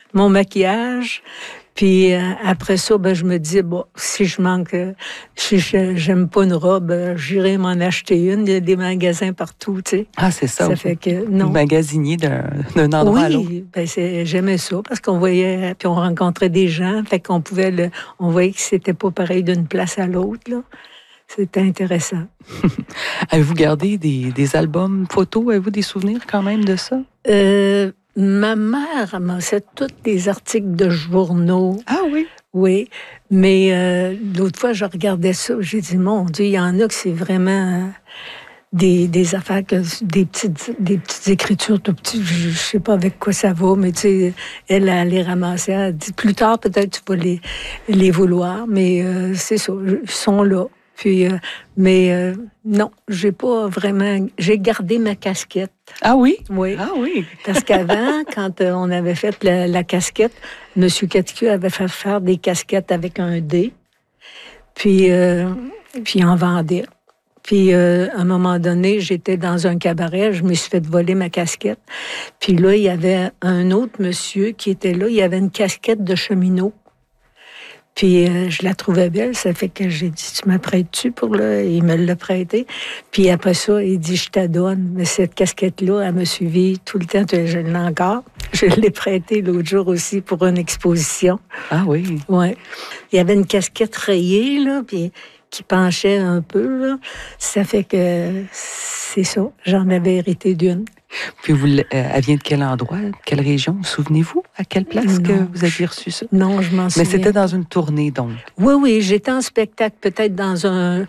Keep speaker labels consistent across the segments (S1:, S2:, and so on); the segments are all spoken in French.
S1: mon maquillage. Puis après ça, je me dis, bon, si je manque, si j'aime pas une robe, j'irai m'en acheter une. Il y a des magasins partout, tu sais.
S2: Ah, c'est ça.
S1: Ça fait que, non.
S2: Vous magasiniez d'un endroit à l'autre.
S1: Oui, j'aimais ça parce qu'on voyait, puis on rencontrait des gens, fait qu'on pouvait, on voyait que c'était pas pareil d'une place à l'autre, là. C'était intéressant.
S2: Avez-vous gardé des albums photos? Avez-vous des souvenirs quand même de ça?
S1: Ma mère amassait tous les articles de journaux.
S2: Ah oui?
S1: Oui, mais l'autre fois, je regardais ça, j'ai dit, mon Dieu, il y en a que c'est vraiment des affaires, des petites écritures tout petites, je sais pas avec quoi ça va, mais tu sais, elle les ramassait, elle dit, plus tard, peut-être tu vas les vouloir, mais c'est ça, ils sont là. Puis, non, j'ai pas vraiment... J'ai gardé ma casquette.
S2: Ah oui?
S1: Oui.
S2: Ah oui.
S1: Parce qu'avant, quand on avait fait la casquette, M. Caticu avait fait faire des casquettes avec un dé. Puis il en vendait. Puis, à un moment donné, j'étais dans un cabaret, je me suis fait voler ma casquette. Puis là, il y avait un autre monsieur qui était là, il avait une casquette de cheminot. Puis je la trouvais belle, ça fait que j'ai dit, tu m'apprêtes-tu pour là? Il me l'a prêté. Puis après ça, il dit, je t'adonne. Mais cette casquette-là, elle m'a suivi tout le temps, je l'ai encore. Je l'ai prêtée l'autre jour aussi pour une exposition.
S2: Ah oui?
S1: Oui. Il y avait une casquette rayée, là, puis qui penchait un peu, là. Ça fait que c'est ça, j'en avais hérité d'une.
S2: Puis elle vient de quel endroit, quelle région? Souvenez-vous à quelle place que vous aviez reçu ça?
S1: Non, je m'en souviens.
S2: Mais c'était dans une tournée, donc?
S1: Oui, j'étais en spectacle, peut-être dans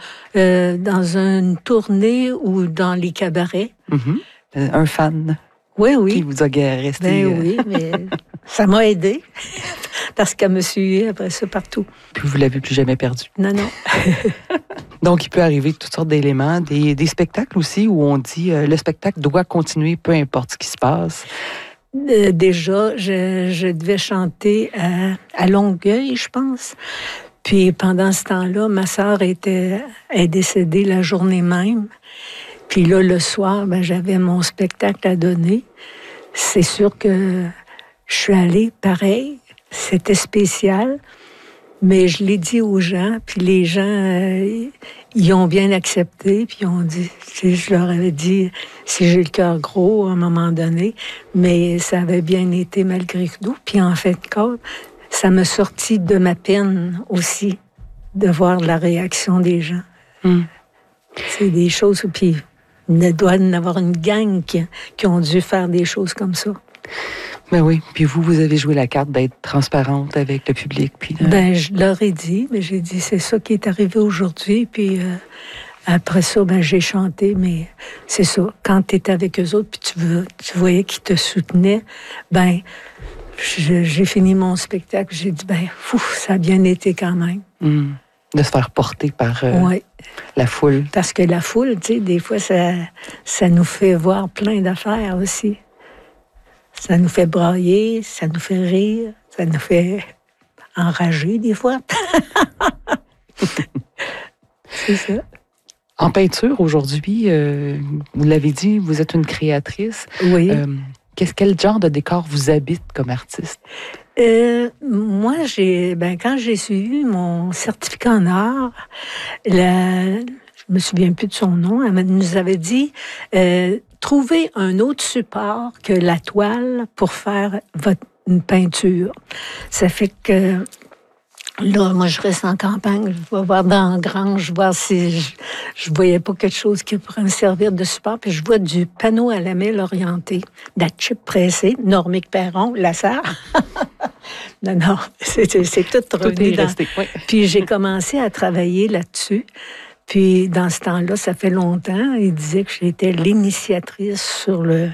S1: une tournée ou dans les cabarets.
S2: Mm-hmm. Un fan?
S1: Oui.
S2: Qui vous a resté...
S1: Oui, mais ça m'a aidé parce qu'elle me suivait après ça partout.
S2: Puis vous l'avez plus jamais perdu?
S1: Non.
S2: Donc, il peut arriver toutes sortes d'éléments, des spectacles aussi où on dit le spectacle doit continuer, peu importe ce qui se passe.
S1: Déjà, je devais chanter à Longueuil, je pense. Puis pendant ce temps-là, ma sœur est décédée la journée même. Puis là, le soir, j'avais mon spectacle à donner. C'est sûr que je suis allée pareil. C'était spécial. Mais je l'ai dit aux gens, puis les gens, ils ont bien accepté, puis ils ont dit, je leur avais dit, si j'ai le cœur gros à un moment donné, mais ça avait bien été malgré tout. Puis en fait, ça m'a sorti de ma peine aussi, de voir la réaction des gens. C'est des choses, puis il doit y en avoir une gang qui ont dû faire des choses comme ça.
S2: Ben oui, puis vous avez joué la carte d'être transparente avec le public. Puis
S1: je leur ai dit, mais j'ai dit, c'est ça qui est arrivé aujourd'hui, puis après ça, j'ai chanté, mais c'est ça, quand tu étais avec eux autres, puis tu voyais qu'ils te soutenaient, j'ai fini mon spectacle, j'ai dit, ça a bien été quand même.
S2: De se faire porter par la foule.
S1: Parce que la foule, tu sais, des fois, ça nous fait voir plein d'affaires aussi. Ça nous fait brailler, ça nous fait rire, ça nous fait enrager des fois. C'est ça.
S2: En peinture, aujourd'hui, vous l'avez dit, vous êtes une créatrice.
S1: Oui.
S2: Quel genre de décor vous habite comme artiste?
S1: Moi, quand j'ai suivi mon certificat en art, je me souviens plus de son nom, elle nous avait dit trouver un autre support que la toile pour faire une peinture. Ça fait que là, moi, je reste en campagne, je vais voir dans la grange, voir si je voyais pas quelque chose qui pourrait me servir de support. Puis je vois du panneau à lamelle orienté, de la chip pressée, Normique Perron, la sœur. Non, c'est tout revenu dans...
S2: Oui.
S1: Puis j'ai commencé à travailler là-dessus. Puis dans ce temps-là, ça fait longtemps, il disait que j'étais l'initiatrice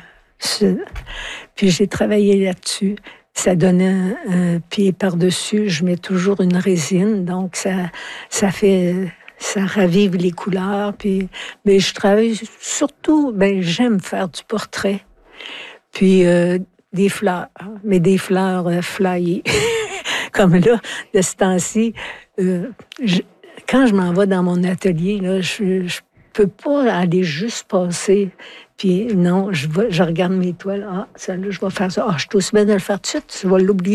S1: Puis j'ai travaillé là-dessus. Ça donnait un pied par-dessus. Je mets toujours une résine, donc ça ravive les couleurs. Mais je travaille surtout, j'aime faire du portrait. Puis des fleurs, mais des fleurs flyées. Comme là, de ce temps-ci, quand je m'en vais dans mon atelier, là, je peux pas aller juste passer. Puis non, je regarde mes toiles. Ah, celle-là, je vais faire ça. Ah, je suis aussi bien de le faire tout de suite. Je vais l'oublier.